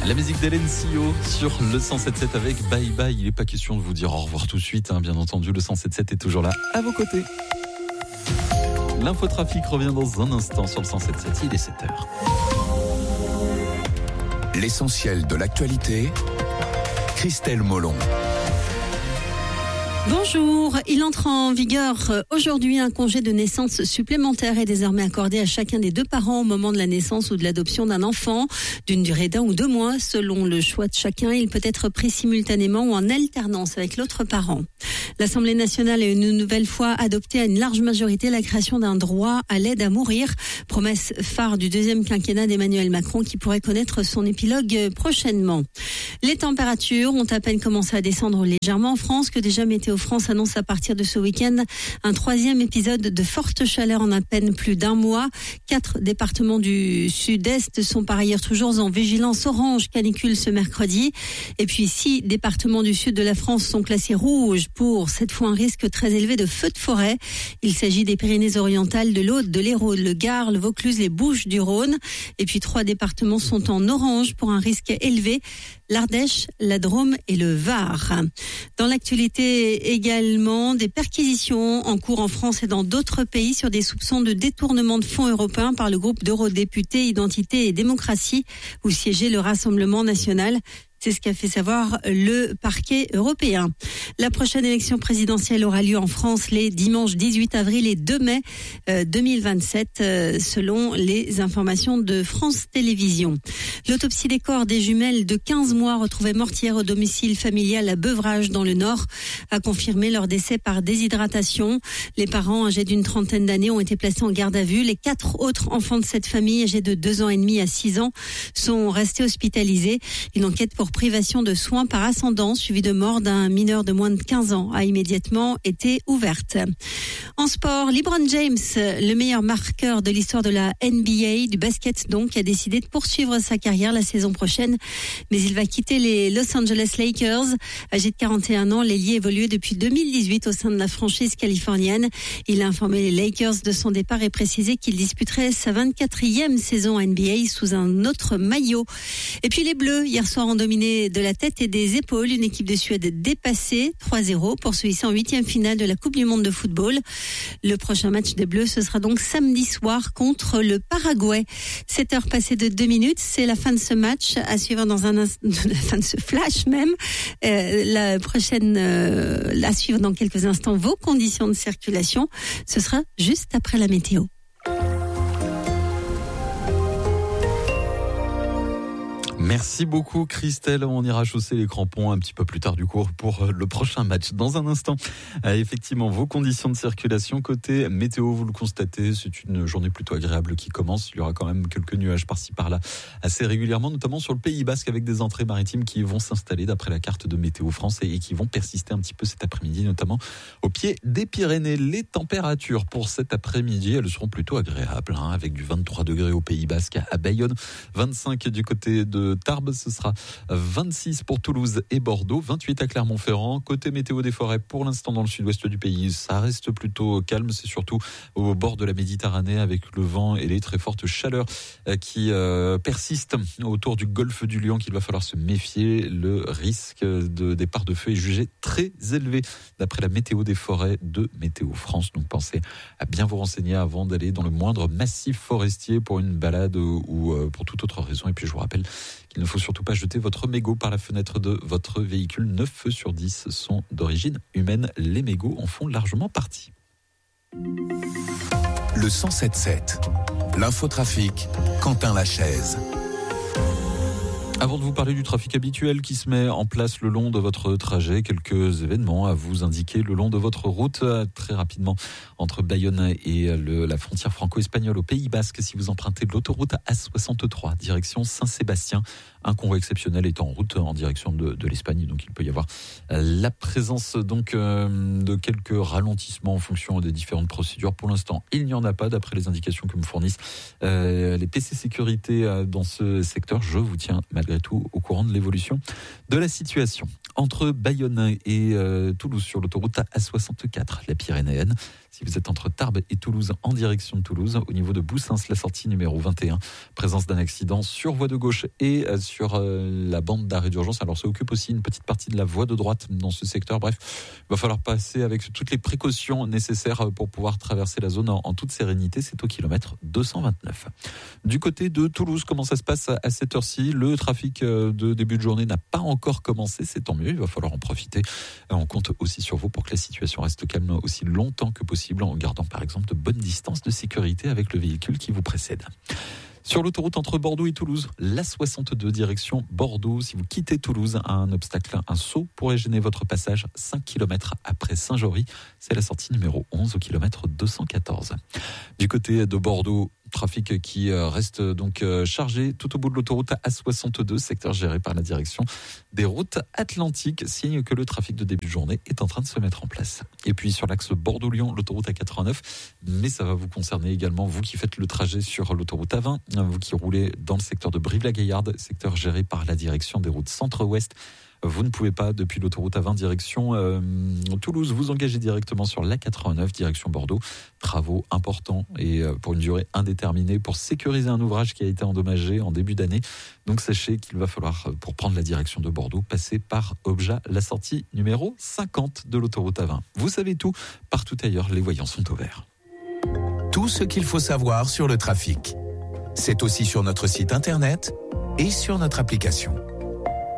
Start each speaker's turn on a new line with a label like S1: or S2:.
S1: La musique d'Hélène Sio sur le 107.7 avec Bye Bye. Il n'est pas question de vous dire au revoir tout de suite, bien entendu. Le 107.7 est toujours là, à vos côtés. L'infotrafic revient dans un instant sur le 107.7. Il est 7h.
S2: L'essentiel de l'actualité, Christelle Molon.
S3: Bonjour, il entre en vigueur aujourd'hui. Un congé de naissance supplémentaire est désormais accordé à chacun des deux parents au moment de la naissance ou de l'adoption d'un enfant, d'une durée d'1 ou 2 mois. Selon le choix de chacun, il peut être pris simultanément ou en alternance avec l'autre parent. L'Assemblée nationale a une nouvelle fois adopté à une large majorité la création d'un droit à l'aide à mourir, promesse phare du deuxième quinquennat d'Emmanuel Macron qui pourrait connaître son épilogue prochainement. Les températures ont à peine commencé à descendre légèrement en France que déjà Météo France annonce à partir de ce week-end un 3e épisode de forte chaleur en à peine plus d'1 mois. 4 départements du sud-est sont par ailleurs toujours en vigilance orange canicule ce mercredi. Et puis 6 départements du sud de la France sont classés rouges pour cette fois un risque très élevé de feux de forêt. Il s'agit des Pyrénées-Orientales, de l'Aude, de l'Hérault, le Gard, le Vaucluse, les Bouches-du-Rhône. Et puis 3 départements sont en orange pour un risque élevé. L'Ardèche, la Drôme et le Var. Dans l'actualité également, des perquisitions en cours en France et dans d'autres pays sur des soupçons de détournement de fonds européens par le groupe d'eurodéputés Identité et Démocratie où siégeait le Rassemblement national. C'est ce qu'a fait savoir le parquet européen. La prochaine élection présidentielle aura lieu en France les dimanches 18 avril et 2 mai 2027, selon les informations de France Télévisions. L'autopsie des corps des jumelles de 15 mois retrouvées mortes hier au domicile familial à Beuvrages dans le Nord a confirmé leur décès par déshydratation. Les parents âgés d'une trentaine d'années ont été placés en garde à vue. Les 4 autres enfants de cette famille âgés de 2 ans et demi à 6 ans sont restés hospitalisés. Une enquête pour privation de soins par ascendance suivie de mort d'un mineur de moins de 15 ans a immédiatement été ouverte. En sport, LeBron James, le meilleur marqueur de l'histoire de la NBA, du basket donc, a décidé de poursuivre sa carrière la saison prochaine. Mais il va quitter les Los Angeles Lakers. Âgé de 41 ans, l'ailier évoluait depuis 2018 au sein de la franchise californienne. Il a informé les Lakers de son départ et précisé qu'il disputerait sa 24e saison NBA sous un autre maillot. Et puis les Bleus, hier soir, ont dominé de la tête et des épaules une équipe de Suède dépassée 3-0 pour se hisser en 8e finale de la Coupe du Monde de football. Le prochain match des Bleus, ce sera donc samedi soir contre le Paraguay. 7 heures passées de 2 minutes, c'est la fin de ce match à suivre dans la fin de ce flash même. La prochaine à suivre dans quelques instants vos conditions de circulation. Ce sera juste après la météo.
S1: Merci beaucoup Christelle, on ira chausser les crampons un petit peu plus tard du coup pour le prochain match. Dans un instant, effectivement, vos conditions de circulation côté météo, vous le constatez, c'est une journée plutôt agréable qui commence. Il y aura quand même quelques nuages par-ci par-là assez régulièrement, notamment sur le Pays Basque avec des entrées maritimes qui vont s'installer d'après la carte de Météo France et qui vont persister un petit peu cet après-midi, notamment au pied des Pyrénées. Les températures pour cet après-midi, elles seront plutôt agréables, avec du 23 degrés au Pays Basque à Bayonne, 25 du côté de Tarbes, ce sera 26 pour Toulouse et Bordeaux, 28 à Clermont-Ferrand. Côté météo des forêts, pour l'instant dans le sud-ouest du pays, ça reste plutôt calme. C'est surtout au bord de la Méditerranée avec le vent et les très fortes chaleurs qui persistent autour du golfe du Lion qu'il va falloir se méfier. Le risque de départ de feu est jugé très élevé d'après la météo des forêts de Météo France. Donc pensez à bien vous renseigner avant d'aller dans le moindre massif forestier pour une balade ou pour toute autre raison. Et puis je vous rappelle qu'il ne faut surtout pas jeter votre mégot par la fenêtre de votre véhicule. 9 feux sur 10 sont d'origine humaine. Les mégots en font largement partie.
S2: Le 107.7, l'infotrafic, Quentin Lachaise.
S1: Avant de vous parler du trafic habituel qui se met en place le long de votre trajet, quelques événements à vous indiquer le long de votre route très rapidement entre Bayonne et la frontière franco-espagnole au Pays Basque. Si vous empruntez l'autoroute A63 direction Saint-Sébastien, un convoi exceptionnel est en route en direction de l'Espagne, donc il peut y avoir la présence de quelques ralentissements en fonction des différentes procédures. Pour l'instant, il n'y en a pas d'après les indications que me fournissent les PC sécurité dans ce secteur. Je vous tiens malgré tout au courant de l'évolution de la situation. Entre Bayonne et Toulouse sur l'autoroute A64, la Pyrénéenne, Si vous êtes entre Tarbes et Toulouse en direction de Toulouse, au niveau de Boussins, la sortie numéro 21, présence d'un accident sur voie de gauche et sur la bande d'arrêt d'urgence. Alors ça occupe aussi une petite partie de la voie de droite dans ce secteur. Bref, il va falloir passer avec toutes les précautions nécessaires pour pouvoir traverser la zone en toute sérénité. C'est au kilomètre 229. Du côté de Toulouse, comment ça se passe à cette heure-ci? Le trafic de début de journée n'a pas encore commencé, c'est tant mieux, il va falloir en profiter. On compte aussi sur vous pour que la situation reste calme aussi longtemps que possible, en gardant par exemple de bonnes distances de sécurité avec le véhicule qui vous précède. Sur l'autoroute entre Bordeaux et Toulouse, la 62 direction Bordeaux. Si vous quittez Toulouse, un obstacle, un saut pourrait gêner votre passage 5 km après Saint-Jory. C'est la sortie numéro 11 au kilomètre 214. Du côté de Bordeaux, trafic qui reste donc chargé tout au bout de l'autoroute A62, secteur géré par la direction des routes atlantiques, signe que le trafic de début de journée est en train de se mettre en place. Et puis sur l'axe Bordeaux-Lyon, l'autoroute A89, mais ça va vous concerner également, vous qui faites le trajet sur l'autoroute A20, vous qui roulez dans le secteur de Brive-la-Gaillarde, secteur géré par la direction des routes centre-ouest. Vous ne pouvez pas, depuis l'autoroute A20 direction Toulouse, vous engager directement sur l'A89 direction Bordeaux. Travaux importants et pour une durée indéterminée pour sécuriser un ouvrage qui a été endommagé en début d'année. Donc sachez qu'il va falloir, pour prendre la direction de Bordeaux, passer par Objat, la sortie numéro 50 de l'autoroute A20. Vous savez tout, partout ailleurs, les voyants sont au vert.
S2: Tout ce qu'il faut savoir sur le trafic. C'est aussi sur notre site internet et sur notre application.